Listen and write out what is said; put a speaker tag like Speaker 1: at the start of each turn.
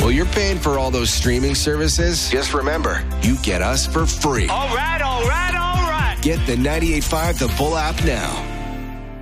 Speaker 1: Well, you're paying for all those streaming services. Just remember, you get us for free.
Speaker 2: All right, all right, all right.
Speaker 1: Get the 98.5 The Bull app now.